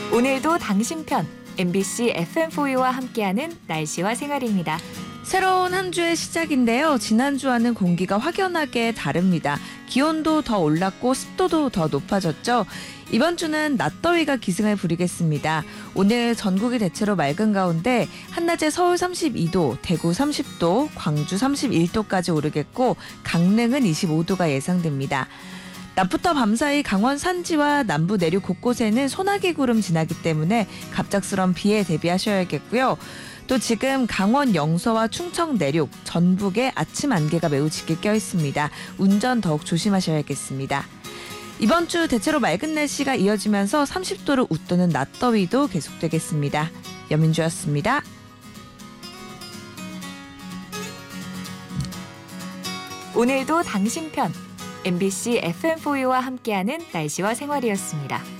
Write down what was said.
오늘도 당신 편 MBC FM4U와 함께하는 날씨와 생활입니다. 새로운 한 주의 시작인데요. 지난주와는 공기가 확연하게 다릅니다. 기온도 더 올랐고 습도도 더 높아졌죠. 이번 주는 낮더위가 기승을 부리겠습니다. 오늘 전국이 대체로 맑은 가운데 한낮에 서울 32도, 대구 30도, 광주 31도까지 오르겠고 강릉은 25도가 예상됩니다. 낮부터 밤사이 강원 산지와 남부 내륙 곳곳에는 소나기 구름 지나기 때문에 갑작스런 비에 대비하셔야겠고요. 또 지금 강원 영서와 충청 내륙, 전북의 아침 안개가 매우 짙게 껴 있습니다. 운전 더욱 조심하셔야겠습니다. 이번 주 대체로 맑은 날씨가 이어지면서 30도를 웃도는 낮더위도 계속되겠습니다. 여민주였습니다. 오늘도 당신 편 MBC FM4U와 함께하는 날씨와 생활이었습니다.